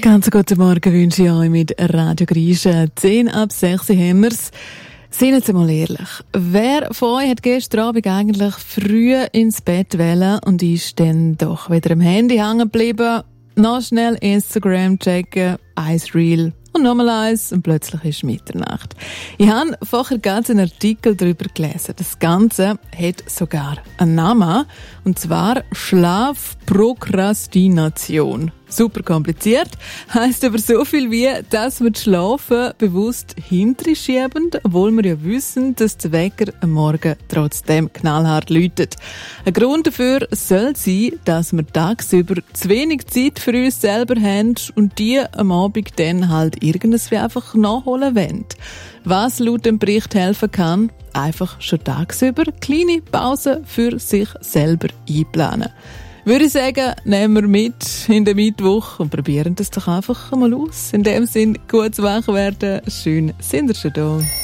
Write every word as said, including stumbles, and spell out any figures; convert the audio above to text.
Ganz guten Morgen wünsche ich euch mit Radio Grische. zehn ab sechs haben wir's. Seien jetzt mal ehrlich. Wer von euch hat gestern Abend eigentlich früh ins Bett wollen und ist dann doch wieder am Handy hängen geblieben? Noch schnell Instagram checken, eins Reel und nochmal eins und plötzlich ist Mitternacht. Ich habe vorher ganz einen Artikel darüber gelesen. Das Ganze hat sogar einen Namen, und zwar Schlafprokrastination. Super kompliziert, heisst aber so viel wie, dass wir das Schlafen bewusst hinterschieben, obwohl wir ja wissen, dass der Wecker am Morgen trotzdem knallhart läutet. Ein Grund dafür soll sein, dass wir tagsüber zu wenig Zeit für uns selber haben und die am Abend dann halt irgendwas einfach nachholen wollen. Was laut dem Bericht helfen kann, einfach schon tagsüber kleine Pausen für sich selber einplanen. Würde ich sagen, nehmen wir mit in den Mittwoch und probieren das doch einfach mal aus. In dem Sinn, gut wach werden. Schön, sind wir schon da.